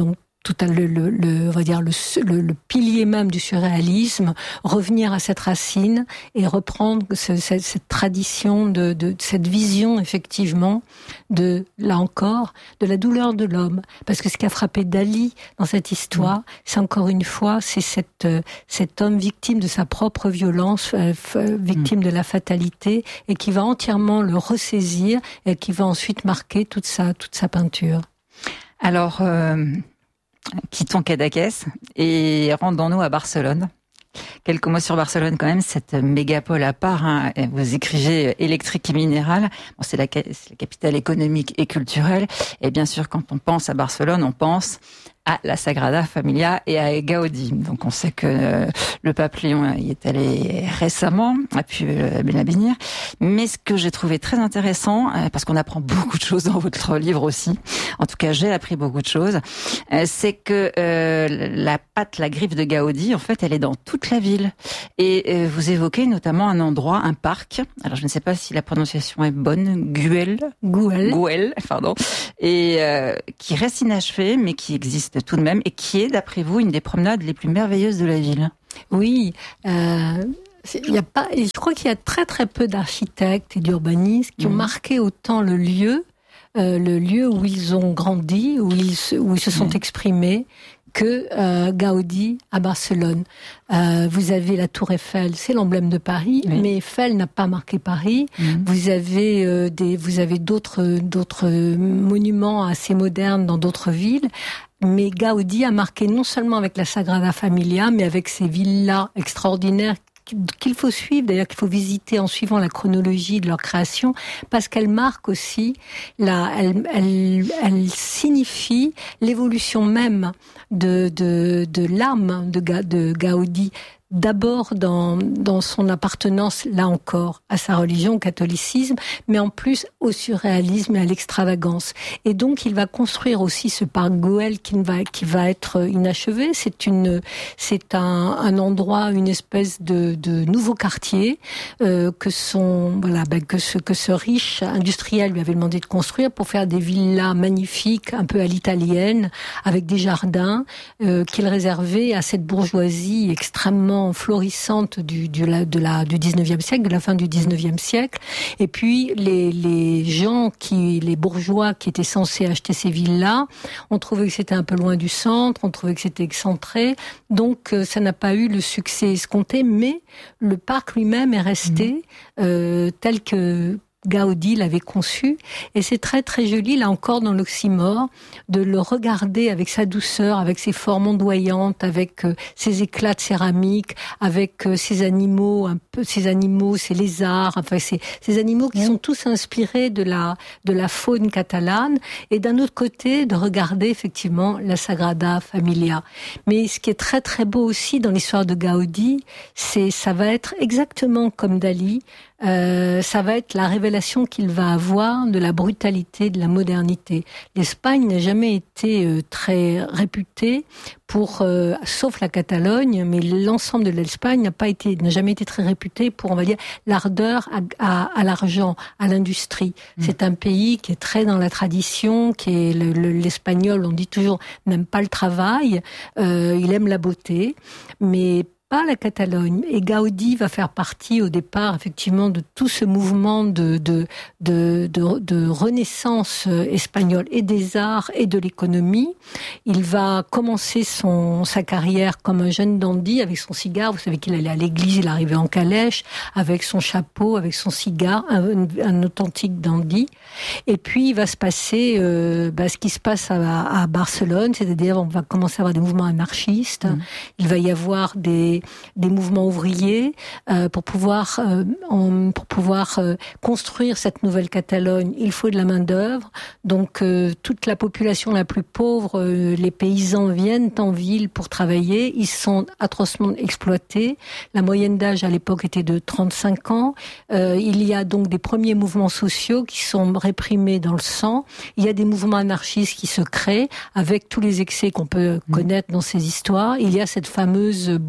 tout à le, le, le, on va dire le, le, le pilier même du surréalisme, revenir à cette racine et reprendre ce, cette, cette tradition de, de, de cette vision effectivement de, là encore, de la douleur de l'homme. Parce que ce qui a frappé Dali dans cette histoire, mmh. c'est encore une fois, c'est cette, cet homme victime de sa propre violence, euh, victime mmh. de la fatalité, et qui va entièrement le ressaisir et qui va ensuite marquer toute sa, toute sa peinture. Alors, euh... quittons Cadaqués et rendons-nous à Barcelone. Quelques mots sur Barcelone quand même, cette mégapole à part. Hein. Vous écrivez électrique et minérale. Bon, c'est la, c'est la capitale économique et culturelle. Et bien sûr, quand on pense à Barcelone, on pense à la Sagrada Familia et à Gaudi. Donc on sait que euh, le pape Léon y est allé récemment, a pu euh, la bénir. Mais ce que j'ai trouvé très intéressant, euh, parce qu'on apprend beaucoup de choses dans votre livre aussi, en tout cas j'ai appris beaucoup de choses, euh, c'est que euh, la patte, la griffe de Gaudi, en fait, elle est dans toute la ville. Et euh, vous évoquez notamment un endroit, un parc. Alors je ne sais pas si la prononciation est bonne, Güell, Güell, Güell, pardon, et euh, qui reste inachevé, mais qui existe tout de même, et qui est, d'après vous, une des promenades les plus merveilleuses de la ville. Oui, euh, il y a pas, je crois qu'il y a très très peu d'architectes et d'urbanistes qui mmh. ont marqué autant le lieu, euh, le lieu où ils ont grandi, où ils se, où ils se sont mmh. exprimés, que euh, Gaudi à Barcelone. Euh, vous avez la Tour Eiffel, c'est l'emblème de Paris, oui. mais Eiffel n'a pas marqué Paris. Mmh. Vous avez euh, des, vous avez d'autres d'autres monuments assez modernes dans d'autres villes. Mais Gaudi a marqué non seulement avec la Sagrada Familia, mais avec ses villas extraordinaires qu'il faut suivre, d'ailleurs qu'il faut visiter en suivant la chronologie de leur création, parce qu'elle marque aussi, la, elle, elle, elle signifie l'évolution même de, de, de l'âme de, de Gaudi. D'abord dans, dans son appartenance, là encore, à sa religion, au catholicisme, mais en plus au surréalisme et à l'extravagance. Et donc, il va construire aussi ce parc Güell qui va, qui va être inachevé. C'est une, c'est un, un endroit, une espèce de, de nouveau quartier, euh, que son, voilà, ben, que ce, que ce riche industriel lui avait demandé de construire pour faire des villas magnifiques, un peu à l'italienne, avec des jardins, euh, qu'il réservait à cette bourgeoisie extrêmement florissante du, du, de la, du dix-neuvième siècle, de la fin du dix-neuvième siècle. Et puis, les, les gens, qui, les bourgeois qui étaient censés acheter ces villes-là, ont trouvé que c'était un peu loin du centre, ont trouvé que c'était excentré. Donc, ça n'a pas eu le succès escompté, mais le parc lui-même est resté mmh. euh, tel que Gaudi l'avait conçu, et c'est très très joli, là encore dans l'oxymore, de le regarder avec sa douceur, avec ses formes ondoyantes, avec euh, ses éclats de céramique, avec euh, ses animaux, un peu ces animaux, ces lézards, enfin ces, ces animaux qui sont tous inspirés de la de la faune catalane, et d'un autre côté de regarder effectivement la Sagrada Familia. Mais ce qui est très très beau aussi dans l'histoire de Gaudi, c'est ça va être exactement comme Dali. Euh, ça va être la révélation qu'il va avoir de la brutalité de la modernité. L'Espagne n'a jamais été euh, très réputée pour, euh, sauf la Catalogne, mais l'ensemble de l'Espagne n'a pas été, n'a jamais été très réputée pour, on va dire, l'ardeur à, à, à l'argent, à l'industrie. Mmh. C'est un pays qui est très dans la tradition, qui est le, le, l'espagnol, on dit toujours, n'aime pas le travail, euh, il aime la beauté, mais pas la Catalogne. Et Gaudi va faire partie au départ effectivement de tout ce mouvement de de de de, de renaissance espagnole et des arts et de l'économie. Il va commencer son sa carrière comme un jeune dandy avec son cigare. Vous savez qu'il allait à l'église, il arrivait en calèche avec son chapeau, avec son cigare, un, un authentique dandy. Et puis il va se passer euh, bah, ce qui se passe à, à Barcelone, c'est-à-dire on va commencer à avoir des mouvements anarchistes. Mmh. Il va y avoir des des mouvements ouvriers euh, pour pouvoir euh, en, pour pouvoir euh, construire cette nouvelle Catalogne. Il faut de la main d'œuvre. Donc euh, toute la population la plus pauvre, euh, les paysans viennent en ville pour travailler. Ils sont atrocement exploités. La moyenne d'âge à l'époque était de trente-cinq ans. Euh, il y a donc des premiers mouvements sociaux qui sont réprimés dans le sang. Il y a des mouvements anarchistes qui se créent avec tous les excès qu'on peut mmh. connaître dans ces histoires. Il y a cette fameuse bombe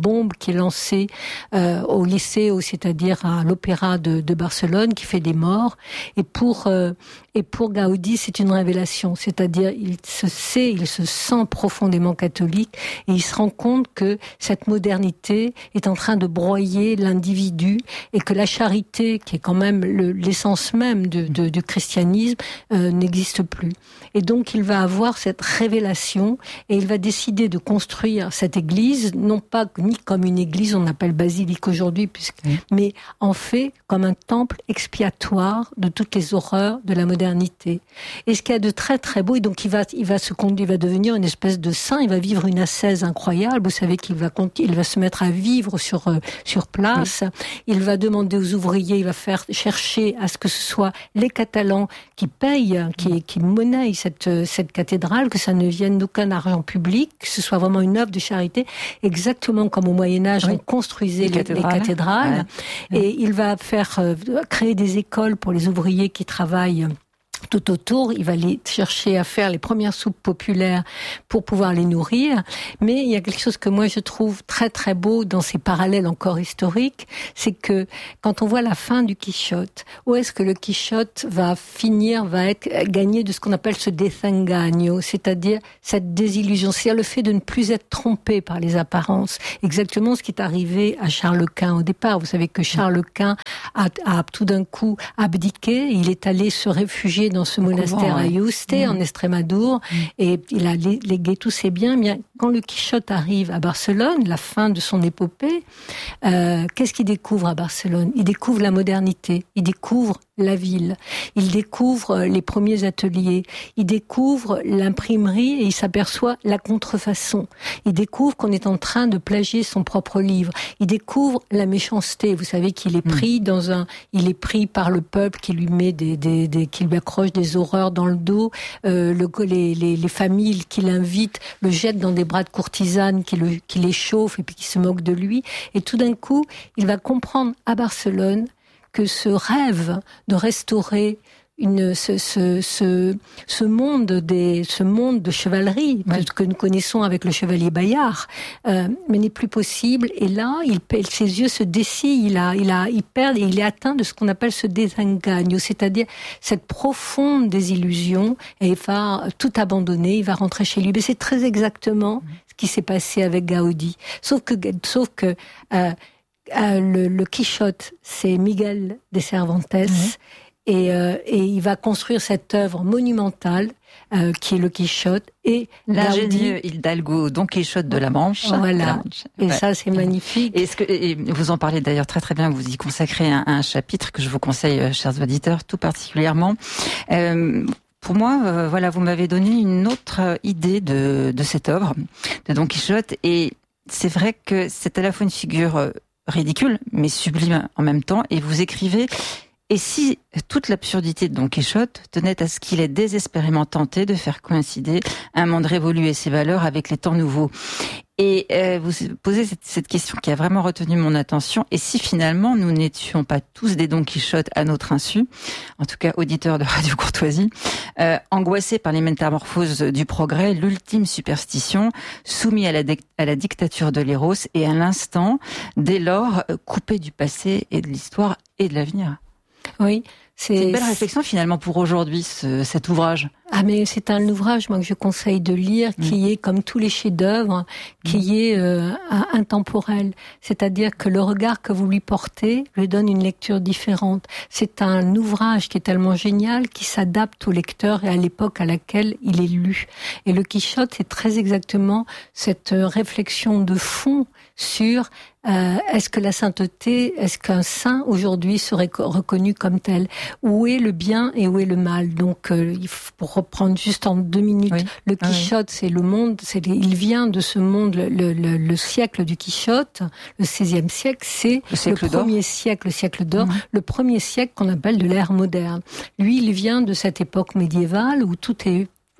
qui est lancé euh, au Liceu, c'est-à-dire à l'Opéra de, de Barcelone, qui fait des morts. Et pour euh, et pour Gaudi, c'est une révélation, c'est-à-dire il se sait, il se sent profondément catholique et il se rend compte que cette modernité est en train de broyer l'individu et que la charité, qui est quand même le, l'essence même de, de, du christianisme, euh, n'existe plus. Et donc il va avoir cette révélation et il va décider de construire cette église, non pas ni comme une église, on appelle basilique aujourd'hui, puisque, oui. mais en fait comme un temple expiatoire de toutes les horreurs de la modernité. Et ce qu'il y a de très très beau, et donc il va, il va se il va devenir une espèce de saint, il va vivre une ascèse incroyable. Vous savez qu'il va, il va se mettre à vivre sur sur place. Oui. Il va demander aux ouvriers, il va faire chercher à ce que ce soit les Catalans qui payent, qui, qui monnaient cette cette cathédrale, que ça ne vienne d'aucun argent public, que ce soit vraiment une œuvre de charité, exactement comme au Moyen Âge oui. on construisait les, les cathédrales. Les cathédrales. Ouais. Et il va faire euh, créer des écoles pour les ouvriers qui travaillent tout autour, il va les chercher à faire les premières soupes populaires pour pouvoir les nourrir. Mais il y a quelque chose que moi je trouve très très beau dans ces parallèles encore historiques, c'est que quand on voit la fin du Quichotte, où est-ce que le Quichotte va finir, va être gagné de ce qu'on appelle ce desengaño, c'est-à-dire cette désillusion, c'est-à-dire le fait de ne plus être trompé par les apparences. Exactement ce qui est arrivé à Charles Quint au départ. Vous savez que Charles Quint a, a tout d'un coup abdiqué, il est allé se réfugier dans ce monastère à Yuste, mmh. en Estrémadure, mmh. et il a légué tous ses biens. Bien, quand le Quichotte arrive à Barcelone, la fin de son épopée, euh, qu'est-ce qu'il découvre à Barcelone ? Il découvre la modernité, il découvre la ville, il découvre les premiers ateliers, il découvre l'imprimerie et il s'aperçoit la contrefaçon. Il découvre qu'on est en train de plagier son propre livre. Il découvre la méchanceté. Vous savez qu'il est pris mmh. dans un, il est pris par le peuple qui lui met des, des, des qui lui accroche des horreurs dans le dos. Euh, le, les, les, les familles qui l'invitent le jettent dans des bras de courtisanes qui le, qui les chauffent et puis qui se moquent de lui. Et tout d'un coup, il va comprendre à Barcelone que ce rêve de restaurer une, ce, ce, ce, ce monde des, ce monde de chevalerie ouais. que, que nous connaissons avec le chevalier Bayard, euh, mais n'est plus possible. Et là, il, ses yeux se dessillent, il a, il a, il perd et il est atteint de ce qu'on appelle ce desengaño, c'est-à-dire cette profonde désillusion. Et il va tout abandonner, il va rentrer chez lui. Mais c'est très exactement ce qui s'est passé avec Gaudi. Sauf que, sauf que. Euh, Euh, le, le Quichotte, c'est Miguel de Cervantes, mmh. et, euh, et il va construire cette œuvre monumentale euh, qui est le Quichotte. Et l'ingénieux Hidalgo, Don Quichotte de la Manche. Voilà. La Manche. Et ouais. ça, c'est magnifique. Et, ce que, et vous en parlez d'ailleurs très très bien. Vous y consacrez un, un chapitre que je vous conseille, chers auditeurs, tout particulièrement. Euh, Pour moi, euh, voilà, vous m'avez donné une autre idée de, de cette œuvre, de Don Quichotte. Et c'est vrai que c'est à la fois une figure euh, ridicule, mais sublime en même temps. Et vous écrivez, et si toute l'absurdité de Don Quichotte tenait à ce qu'il ait désespérément tenté de faire coïncider un monde révolu et ses valeurs avec les temps nouveaux. Et euh, vous posez cette, cette question qui a vraiment retenu mon attention. Et si finalement nous n'étions pas tous des Don Quichotte à notre insu, en tout cas auditeurs de Radio Courtoisie, euh, angoissés par les métamorphoses du progrès, l'ultime superstition, soumis à la, de, à la dictature de l'éros et à l'instant, dès lors, coupés du passé et de l'histoire et de l'avenir. Oui. C'est, c'est une belle réflexion finalement pour aujourd'hui, ce, cet ouvrage. Ah mais c'est un ouvrage moi que je conseille de lire, qui mmh. est comme tous les chefs-d'œuvre, qui mmh. est euh, intemporel. C'est-à-dire que le regard que vous lui portez lui donne une lecture différente. C'est un ouvrage qui est tellement génial, qui s'adapte au lecteur et à l'époque à laquelle il est lu. Et le Quichotte, c'est très exactement cette réflexion de fond sur euh, est-ce que la sainteté, est-ce qu'un saint aujourd'hui serait reconnu comme tel ? Où est le bien et où est le mal ? Donc, euh, pour reprendre juste en deux minutes, oui. le Quichotte, ah, oui. c'est le monde, c'est les, il vient de ce monde, le, le, le, le siècle du Quichotte, le seizième siècle, c'est le, le premier d'or. siècle, le siècle d'or, mmh. le premier siècle qu'on appelle de l'ère moderne. Lui, il vient de cette époque médiévale où tout est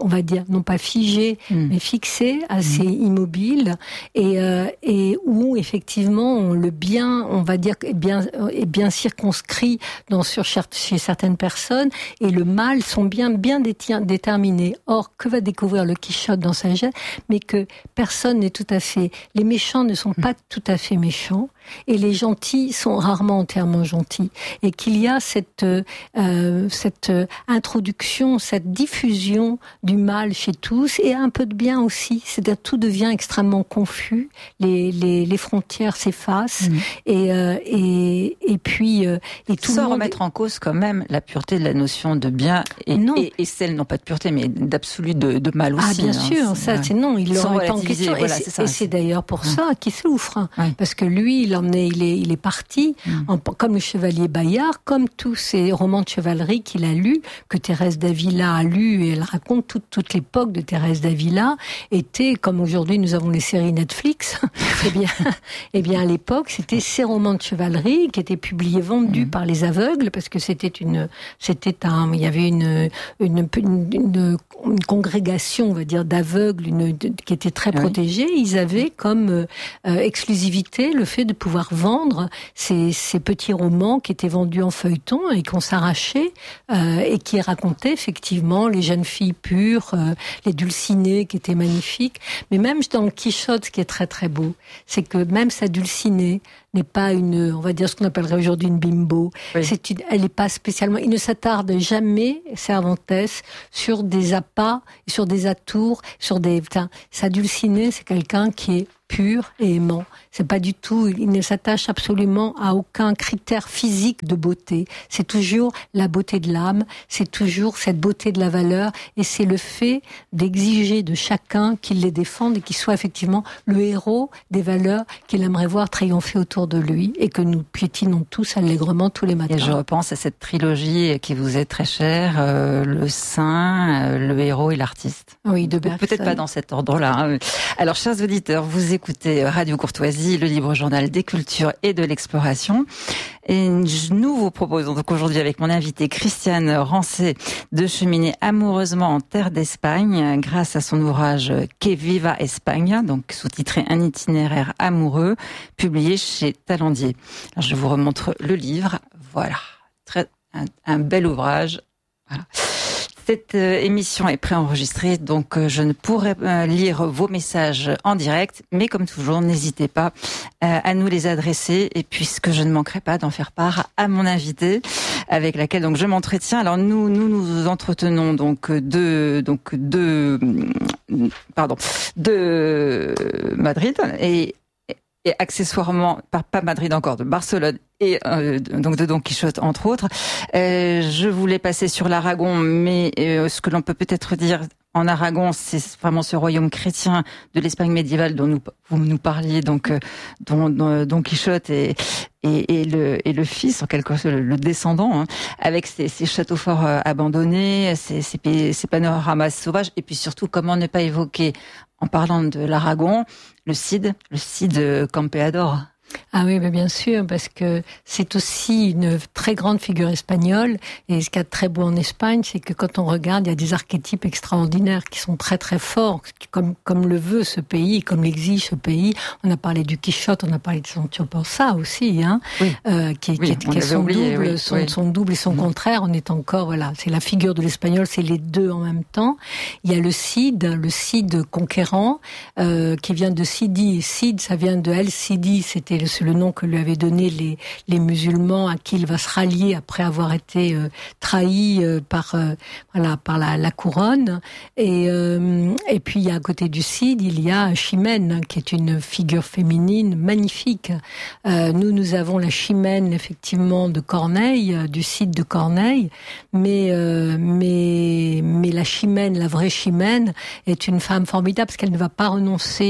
on va dire, non pas figé, mmh. mais fixé, assez mmh. immobile, et, euh, et où effectivement on, le bien, on va dire, est bien, est bien circonscrit dans, sur, chez certaines personnes, et le mal sont bien, bien déterminés. Or, que va découvrir le Quichotte dans sa geste, mais que personne n'est tout à fait, les méchants ne sont pas tout à fait méchants, et les gentils sont rarement entièrement gentils, et qu'il y a cette, euh, cette introduction, cette diffusion du mal chez tous, et un peu de bien aussi, c'est-à-dire tout devient extrêmement confus, les, les, les frontières s'effacent, mmh. et, euh, et, et puis... Euh, et tout Sans le monde... remettre en cause quand même la pureté de la notion de bien, et, et, et celle, non pas de pureté, mais d'absolu de, de mal aussi. Ah bien hein, sûr, c'est, ça ouais. c'est non, il l'aurait en question, voilà, et c'est, c'est, ça, et c'est, c'est d'ailleurs pour ouais. ça qu'il souffre, hein, ouais. parce que lui, il emmenait, il est, il est parti, mmh. en, comme le Chevalier Bayard, comme tous ces romans de chevalerie qu'il a lus, que Thérèse d'Avila a lu, et elle raconte toute, toute l'époque de Thérèse d'Avila, était, comme aujourd'hui nous avons les séries Netflix, eh bien, eh bien à l'époque, c'était ces romans de chevalerie qui étaient publiés, vendus mmh. par les aveugles, parce que c'était une, c'était un, il y avait une, une, une, une, une congrégation, on va dire, d'aveugles, une, de, qui était très protégée. Oui. Ils avaient comme euh, exclusivité le fait de pouvoir vendre ces, ces petits romans qui étaient vendus en feuilleton et qu'on s'arrachait, euh, et qui racontaient effectivement les jeunes filles pures, euh, les dulcinées qui étaient magnifiques. Mais même dans le Quichotte, ce qui est très très beau, c'est que même sa dulcinée n'est pas une, on va dire ce qu'on appellerait aujourd'hui une bimbo. Oui. C'est une, elle n'est pas spécialement, il ne s'attarde jamais, Cervantes, sur des appâts, sur des atours, sur des, putain, sa dulcinée, c'est quelqu'un qui est pur et aimant. C'est pas du tout, il ne s'attache absolument à aucun critère physique de beauté. C'est toujours la beauté de l'âme, c'est toujours cette beauté de la valeur, et c'est le fait d'exiger de chacun qu'il les défende et qu'il soit effectivement le héros des valeurs qu'il aimerait voir triompher autour de lui, et que nous piétinons tous allègrement tous les matins. Et je repense à cette trilogie qui vous est très chère, euh, le saint, euh, le héros et l'artiste. Oui, de Bergson. Peut-être pas dans cet ordre-là. Hein. Alors, chers auditeurs, vous écoutez Radio Courtoisie, le libre journal des cultures et de l'exploration. Et nous vous proposons donc aujourd'hui avec mon invité Christiane Rancé de cheminer amoureusement en terre d'Espagne grâce à son ouvrage Que Viva España, donc sous-titré Un itinéraire amoureux, publié chez Talandier. Alors, je vous remontre le livre. Voilà, très un, un bel ouvrage. Voilà. Cette euh, émission est préenregistrée, donc euh, je ne pourrai euh, lire vos messages en direct, mais comme toujours, n'hésitez pas euh, à nous les adresser, et puisque je ne manquerai pas d'en faire part à mon invité, avec laquelle donc je m'entretiens. Alors nous nous nous entretenons donc de donc de pardon de Madrid et et accessoirement, pas, pas Madrid encore, de Barcelone et euh, donc de Don Quichotte entre autres. Euh, je voulais passer sur l'Aragon, mais euh, ce que l'on peut peut-être dire en Aragon, c'est vraiment ce royaume chrétien de l'Espagne médiévale dont nous, vous nous parliez, donc euh, dont, dont Don Quichotte et, et, et, le, et le fils, en quelque sorte le, le descendant, hein, avec ces, ces châteaux forts euh, abandonnés, ces, ces, ces panoramas sauvages, et puis surtout comment ne pas évoquer, en parlant de l'Aragon, le Cid, le Cid Campeador. Ah oui, mais bien sûr, parce que c'est aussi une très grande figure espagnole. Et ce qu'il y a de très beau en Espagne, c'est que quand on regarde, il y a des archétypes extraordinaires qui sont très très forts, comme comme le veut ce pays, comme l'exige ce pays. On a parlé du Quichotte, on a parlé de Sancho Panza aussi, hein, oui. euh, qui, oui, qui est, qui est son oublié, double, oui, son, oui. son double et son mmh. contraire. On est encore, voilà, c'est la figure de l'espagnol, c'est les deux en même temps. Il y a le Cid, le Cid conquérant, euh, qui vient de Sidi. Cid, ça vient de El Sidi, c'était c'est le nom que lui avaient donné les, les musulmans à qui il va se rallier après avoir été euh, trahi euh, par, euh, voilà, par la, la couronne. Et, euh, et puis, à côté du Cid, il y a Chimène, qui est une figure féminine magnifique. Euh, nous, nous avons la Chimène, effectivement, de Corneille, euh, du Cid de Corneille, mais, euh, mais, mais la Chimène, la vraie Chimène, est une femme formidable parce qu'elle ne va pas renoncer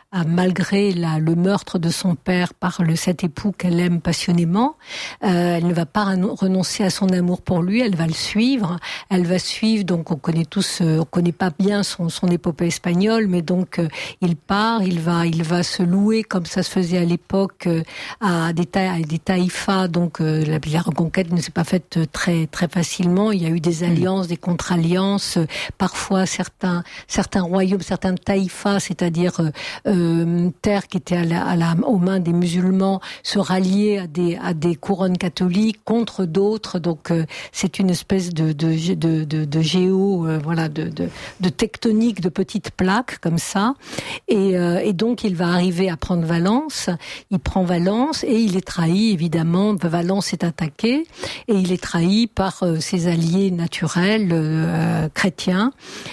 à, malgré la, le meurtre de son père par le cet époux qu'elle aime passionnément, euh, elle ne va pas renoncer à son amour pour lui, elle va le suivre, elle va suivre, donc on connaît tous, euh, on connaît pas bien son, son épopée espagnole, mais donc euh, il part, il va, il va se louer comme ça se faisait à l'époque euh, à des, ta, à des taïfas, donc euh, la, la reconquête ne s'est pas faite très très facilement, il y a eu des alliances, mmh. des contre-alliances, euh, parfois certains certains royaumes, certains taïfas, c'est-à-dire euh, euh, terres qui étaient à la, à la, aux mains des musulmans, se rallier à des à des couronnes catholiques contre d'autres. Donc euh, c'est une espèce de de de de, de géo, euh, voilà, de, de de tectonique de petites plaques comme ça. Et euh, et donc il va arriver à prendre Valence. Il prend Valence et il est trahi évidemment. Valence est attaqué et il est trahi par euh, ses alliés naturels euh, chrétiens.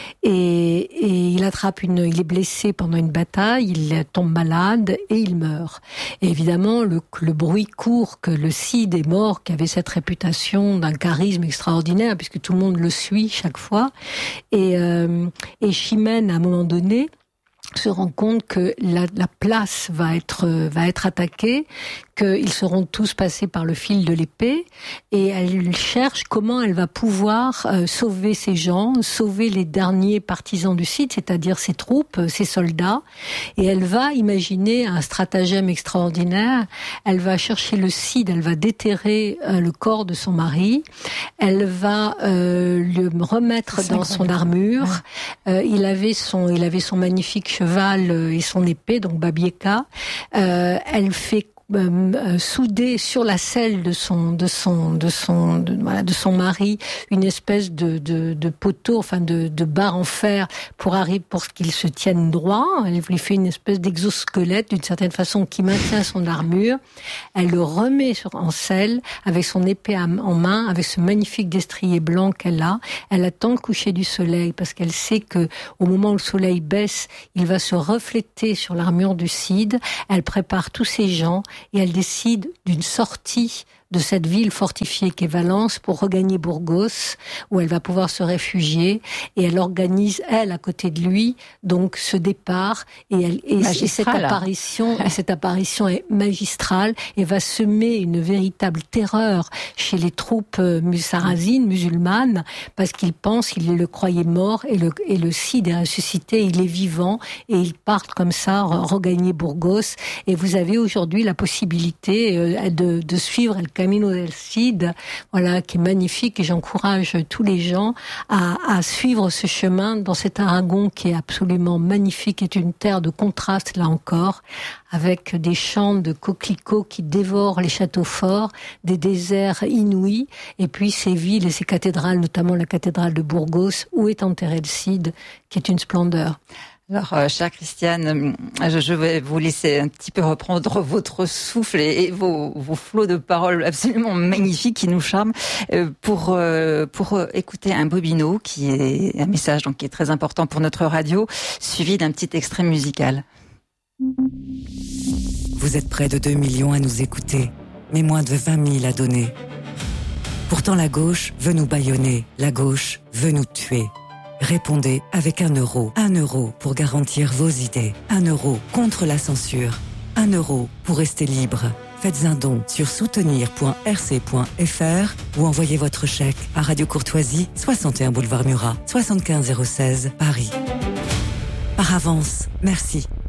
Et, et il attrape une, il est blessé pendant une bataille, il tombe malade et il meurt. Et évidemment, le, le bruit court que le Cid est mort, qui avait cette réputation d'un charisme extraordinaire, puisque tout le monde le suit chaque fois. Et, euh, et Chimène, à un moment donné, se rend compte que la, la place va être va être attaquée, qu'ils seront tous passés par le fil de l'épée, et elle cherche comment elle va pouvoir euh, sauver ces gens, sauver les derniers partisans du Cid, c'est-à-dire ses troupes, ses soldats, et elle va imaginer un stratagème extraordinaire. Elle va chercher le Cid, elle va déterrer euh, le corps de son mari, elle va euh, le remettre dans son armure. Euh, il avait son il avait son magnifique cheval et son épée, donc Babieca. Euh, elle fait Euh, souder sur la selle de son de son de son de, voilà, de son mari une espèce de de, de poteau, enfin de, de barre en fer pour arriver pour qu'il se tienne droit. Elle lui fait une espèce d'exosquelette d'une certaine façon qui maintient son armure. Elle le remet sur, en selle avec son épée en main, avec ce magnifique destrier blanc qu'elle a. Elle attend le coucher du soleil parce qu'elle sait que au moment où le soleil baisse, il va se refléter sur l'armure du Cid. Elle prépare tous ses gens. Et elle décide d'une sortie de cette ville fortifiée qu'est Valence pour regagner Burgos, où elle va pouvoir se réfugier. Et elle organise, elle, à côté de lui, donc ce départ. Et, elle, et, et cette apparition, et cette apparition est magistrale et va semer une véritable terreur chez les troupes sarrasines, musulmanes, parce qu'ils pensent, ils le croyaient mort, et le, et le Cid est ressuscité, il est vivant, et ils partent comme ça, regagner Burgos. Et vous avez aujourd'hui la possibilité de, de suivre El Camino del Cid, voilà, qui est magnifique, et j'encourage tous les gens à, à suivre ce chemin dans cet Aragon qui est absolument magnifique, est une terre de contraste là encore, avec des champs de coquelicots qui dévorent les châteaux forts, des déserts inouïs, et puis ces villes et ces cathédrales, notamment la cathédrale de Burgos, où est enterré le Cid, qui est une splendeur. Alors, euh, chère Christiane, je, je vais vous laisser un petit peu reprendre votre souffle et, et vos, vos flots de paroles absolument magnifiques qui nous charment euh, pour euh, pour écouter un bobino qui est un message donc qui est très important pour notre radio, suivi d'un petit extrait musical. Vous êtes près de deux millions à nous écouter, mais moins de vingt mille à donner. Pourtant, la gauche veut nous bâillonner, la gauche veut nous tuer. Répondez avec un euro. Un euro pour garantir vos idées. Un euro contre la censure. Un euro pour rester libre. Faites un don sur soutenir point r c point f r ou envoyez votre chèque à Radio Courtoisie, soixante et un boulevard Murat, soixante-quinze zéro seize, Paris. Par avance, merci.